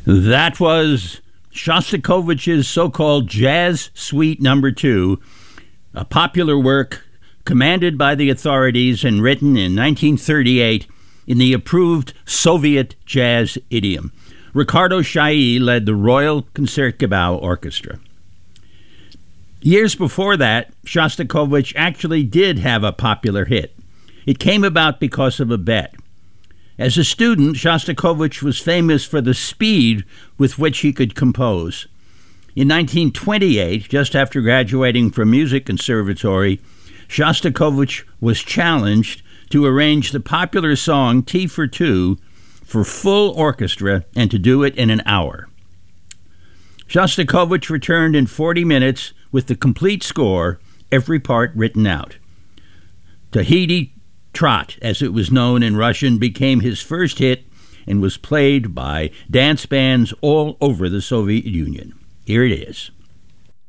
That was Shostakovich's so-called Jazz Suite No. 2, a popular work commanded by the authorities and written in 1938 in the approved Soviet jazz idiom. Ricardo Chailly led the Royal Concertgebouw Orchestra. Years before that, Shostakovich actually did have a popular hit. It came about because of a bet. As a student, Shostakovich was famous for the speed with which he could compose. In 1928, just after graduating from Music Conservatory, Shostakovich was challenged to arrange the popular song Tea for Two for full orchestra and to do it in an hour. Shostakovich returned in 40 minutes with the complete score, every part written out. Tahiti Trot, as it was known in Russian, became his first hit and was played by dance bands all over the Soviet Union. Here it is.